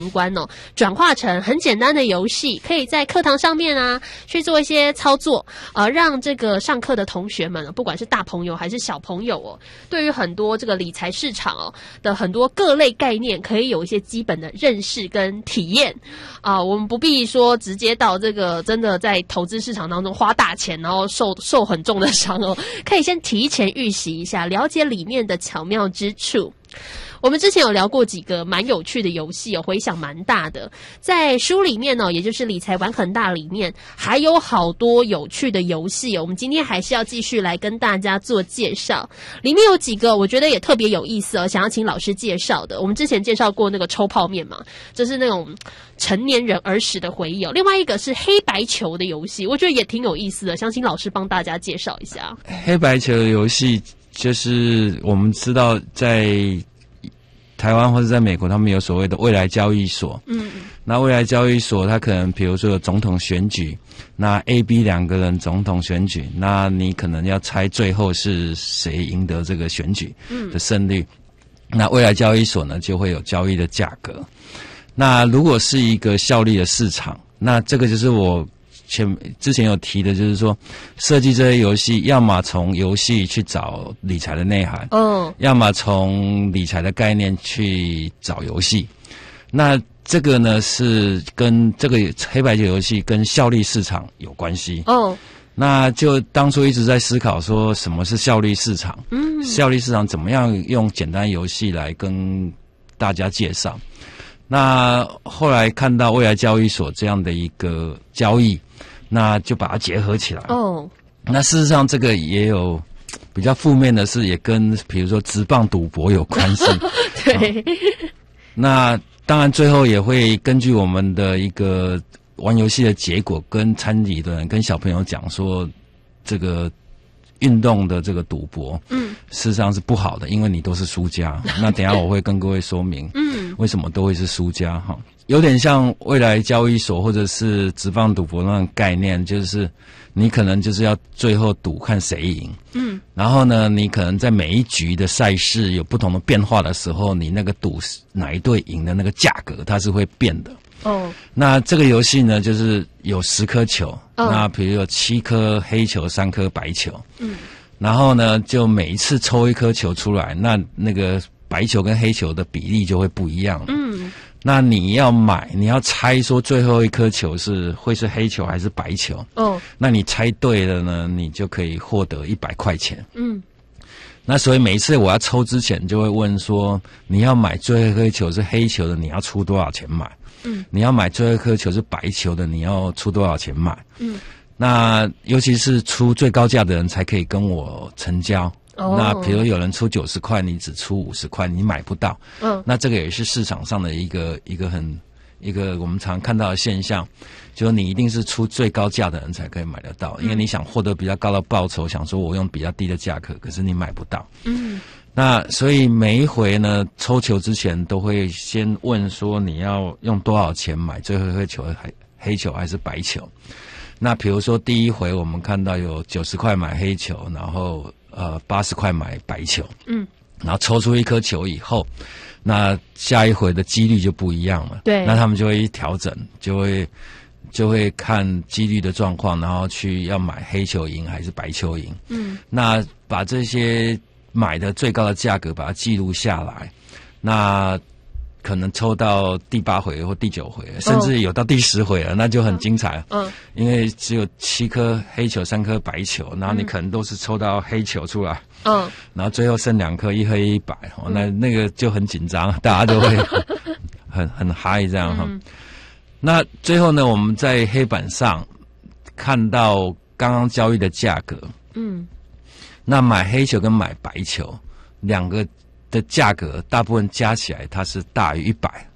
观哦，转化成很简单的游戏，可以在课堂上面啊去做一些操作，让这个上课的同学们，不管是大朋友还是小朋友哦，对于很多这个理财市场哦的很多各类概念，可以有一些基本的认识跟体验我们不必说直接到这个真的在投资市场当中花大钱，然后受很重的伤哦，可以先提前预习一下，了解里面的巧妙之处。我们之前有聊过几个蛮有趣的游戏回响蛮大的。在书里面也就是理财玩很大里面，还有好多有趣的游戏我们今天还是要继续来跟大家做介绍。里面有几个我觉得也特别有意思想要请老师介绍的。我们之前介绍过那个抽泡面嘛，这是那种成年人儿时的回忆另外一个是黑白球的游戏，我觉得也挺有意思的，想请老师帮大家介绍一下。 黑白球的游戏就是我们知道在台湾或者在美国，他们有所谓的未来交易所。那未来交易所，它可能比如说有总统选举，那 A、B 两个人总统选举，那你可能要猜最后是谁赢得这个选举的胜率。那未来交易所呢，就会有交易的价格。那如果是一个效率的市场，那这个就是我之前有提的，就是说设计这些游戏，要么从游戏去找理财的内涵，要么从理财的概念去找游戏。那这个呢是跟这个黑白球游戏跟效率市场有关系。那就当初一直在思考说什么是效率市场，效率市场怎么样用简单游戏来跟大家介绍。那后来看到未来交易所这样的一个交易，那就把它结合起来。那事实上这个也有比较负面的是，也跟比如说职棒赌博有关系。 对。 那当然最后也会根据我们的一个玩游戏的结果，跟参与的人跟小朋友讲说，这个运动的这个赌博，事实上是不好的，因为你都是输家。那等一下我会跟各位说明，为什么都会是输家哈。有点像未来交易所或者是职棒赌博那种概念，就是你可能就是要最后赌看谁赢，然后呢，你可能在每一局的赛事有不同的变化的时候，你那个赌哪一队赢的那个价格它是会变的。那这个游戏呢，就是有10颗球，那比如有7颗黑球，3颗白球，然后呢，就每一次抽一颗球出来，那个白球跟黑球的比例就会不一样。那你要买，你要猜说最后一颗球会是黑球还是白球。那你猜对了呢，你就可以获得100块钱。那所以每一次我要抽之前就会问说，你要买最后一颗球是黑球的，你要出多少钱买？你要买最后一颗球是白球的，你要出多少钱买？那尤其是出最高价的人才可以跟我成交。那比如有人出90块，你只出50块，你买不到。那这个也是市场上的一个我们常看到的现象，就是你一定是出最高价的人才可以买得到，因为你想获得比较高的报酬，想说我用比较低的价格，可是你买不到。那所以每一回呢，抽球之前都会先问说你要用多少钱买最后一颗球，黑球还是白球？那比如说第一回我们看到有90块买黑球，然后80块买白球，然后抽出一颗球以后，那下一回的几率就不一样了。 对， 那他们就会调整，就会看几率的状况，然后去要买黑球赢还是白球赢。那把这些买的最高的价格把它记录下来，那可能抽到第8回或第9回，甚至有到第10回了，那就很精彩。因为只有7颗黑球3颗白球，然后你可能都是抽到黑球出来，然后最后剩2颗，1黑1白，那个就很紧张，大家都会很嗨这样哈。那最后呢，我们在黑板上看到刚刚交易的价格，那买黑球跟买白球两个的价格大部分加起来它是大于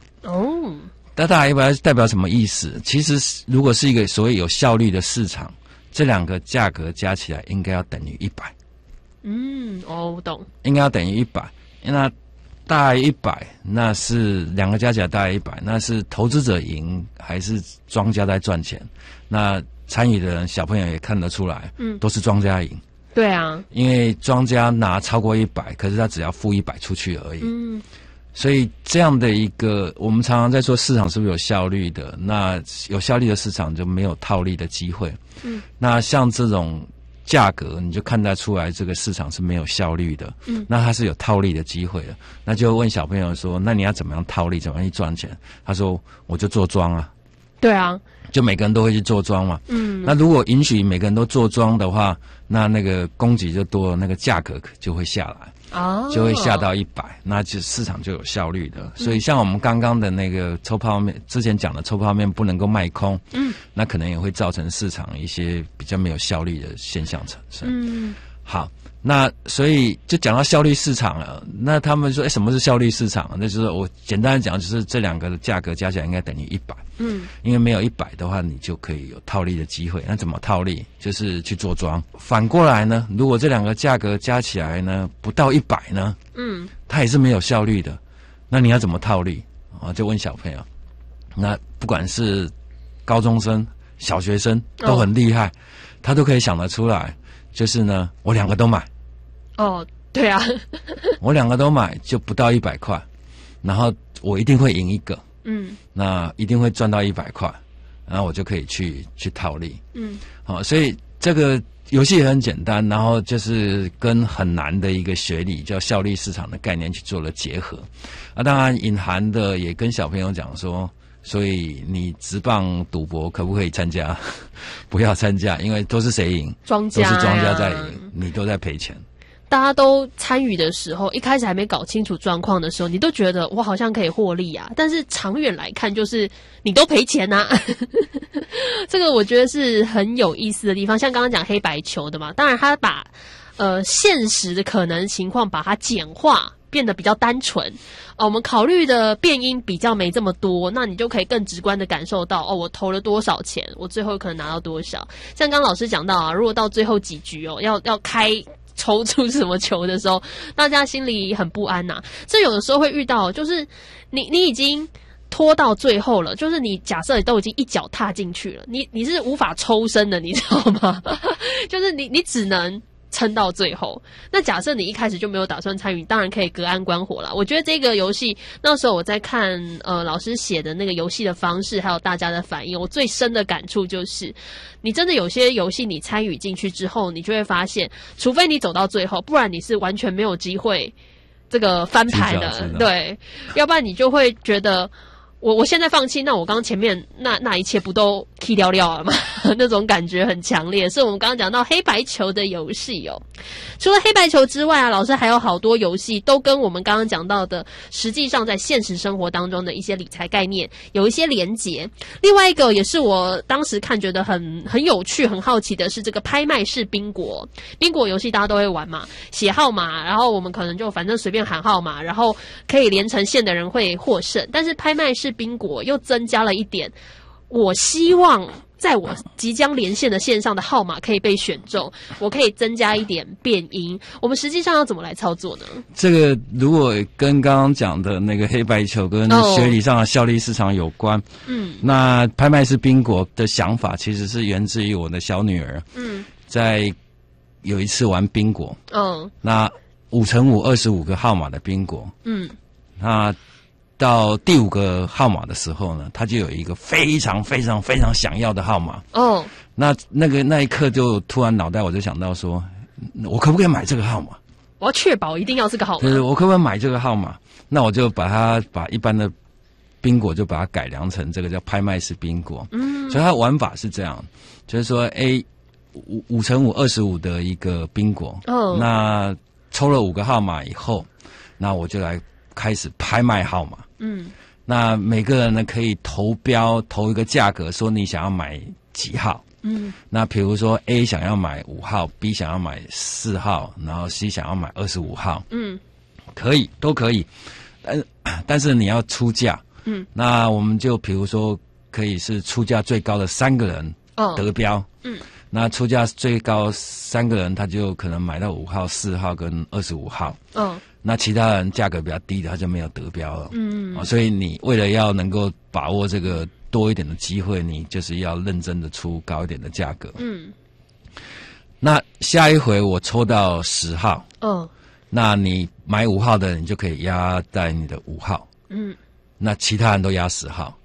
100。那大于100代表什么意思？其实如果是一个所谓有效率的市场，这两个价格加起来应该要等于100。 我懂， 应该要等于100。那大于100，那是两个加起来大于100，那是投资者赢还是庄家在赚钱？那参与的人小朋友也看得出来，都是庄家赢。对啊，因为庄家拿超过100，可是他只要付100出去而已。 所以这样的一个，我们常常在说市场是不是有效率的？那有效率的市场就没有套利的机会。那像这种价格，你就看得出来这个市场是没有效率的。那它是有套利的机会的。那就问小朋友说，那你要怎么样套利，怎么样去赚钱？他说，我就做庄啊。 对啊， 就每个人都会去做庄嘛。那如果允许每个人都做庄的话，那个供给就多了，那个价格就会下来。就会下到100，那就市场就有效率的。所以像我们刚刚的那个抽泡面，之前讲的抽泡面不能够卖空，那可能也会造成市场一些比较没有效率的现象产生。好，那所以就讲到效率市场了。那他们说，什么是效率市场？那就是我简单的讲，就是这两个的价格加起来应该等于100。因为没有100的话，你就可以有套利的机会。那怎么套利？就是去做庄。反过来呢，如果这两个价格加起来呢不到100呢，它也是没有效率的。那你要怎么套利啊？就问小朋友。那不管是高中生、小学生都很厉害，他都可以想得出来。就是呢，我两个都买。 对啊， 我两个都买就不到100块，然后我一定会赢一个。那一定会赚到100块，然后我就可以去套利。好，所以这个游戏也很简单，然后就是跟很难的一个学理叫效率市场的概念去做了结合。当然隐含的也跟小朋友讲说，所以你职棒赌博可不可以参加？不要参加，因为都是谁赢？ 庄家， 都是庄家在赢，你都在赔钱。 大家都参与的时候，一开始还没搞清楚状况的时候，你都觉得我好像可以获利啊，但是长远来看，就是你都赔钱啊。这个我觉得是很有意思的地方。像刚刚讲黑白球的嘛，当然他把现实的可能情况把它简化，变得比较单纯。我们考虑的变因比较没这么多，那你就可以更直观的感受到，我投了多少钱，我最后可能拿到多少。像刚刚老师讲到啊，如果到最后几局要开抽出什么球的时候，大家心里很不安呐。这有的时候会遇到，就是你已经拖到最后了，就是你假设你都已经一脚踏进去了，你是无法抽身的，你知道吗？就是你只能撑到最后。那假设你一开始就没有打算参与，当然可以隔岸观火啦。我觉得这个游戏那时候我在看老师写的那个游戏的方式，还有大家的反应，我最深的感触就是，你真的有些游戏你参与进去之后，你就会发现，除非你走到最后，不然你是完全没有机会这个翻盘的，对，要不然你就会觉得。我现在放弃，那我刚刚前面那一切不都 key 掉了吗？那种感觉很强烈，是我们刚刚讲到黑白球的游戏哦。除了黑白球之外啊，老师还有好多游戏都跟我们刚刚讲到的，实际上在现实生活当中的一些理财概念有一些连结。另外一个也是我当时看觉得很有趣、很好奇的是这个拍卖式宾果。宾果游戏大家都会玩嘛，写号码，然后我们可能就反正随便喊号码，然后可以连成线的人会获胜。但是拍卖式宾果又增加了一点，我希望在我即将连线的线上的号码可以被选中，我可以增加一点变因。我们实际上要怎么来操作呢？ 这个如果跟刚刚讲的那个黑白球跟学理上的效率市场有关，那拍卖式宾果的想法其实是源自于我的小女儿，在有一次玩宾果，那5×5 25个号码的宾果，那到第5个号码的时候呢，他就有一个非常非常非常想要的号码。那一刻就突然脑袋我就想到说，我可不可以买这个号码？ 我要确保一定要这个号码。 对，我可不可以买这个号码？那我就把一般的宾果就把它改良成这个叫拍卖式宾果。所以它的玩法是这样，就是说5×5 25的一个宾果。那抽了5个号码以后，那我就来开始拍卖号码。那每个人呢可以投一个价格，说你想要买几号。那比如说 A 想要买5号 ，B 想要买4号，然后 C 想要买25号。可以，都可以。但是你要出价。那我们就比如说可以是出价最高的3个人得标。那出价最高3个人，他就可能买到5号、4号跟25号。那其他人价格比较低的，他就没有得标了。所以你为了要能够把握这个多一点的机会，你就是要认真的出高一点的价格。那下一回我抽到10号。那你买5号的人，你就可以压在你的5号， 嗯， 那其他人都压10号。